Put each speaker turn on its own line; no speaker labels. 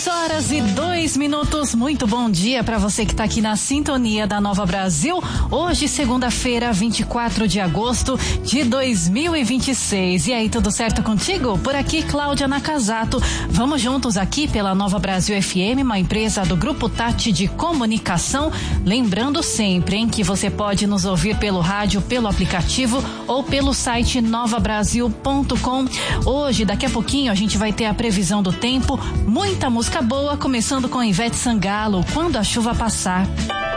6:02. Muito bom dia para você que está aqui na sintonia da Nova Brasil. Hoje, segunda-feira, 24 de agosto de 2026. E aí, tudo certo contigo? Por aqui, Cláudia Nakazato. Vamos juntos aqui pela Nova Brasil FM, uma empresa do Grupo Tati de Comunicação. Lembrando sempre, hein, que você pode nos ouvir pelo rádio, pelo aplicativo ou pelo site novabrasil.com. Hoje, daqui a pouquinho, a gente vai ter a previsão do tempo, muita música boa, começando com Ivete Sangalo, Quando a Chuva Passar.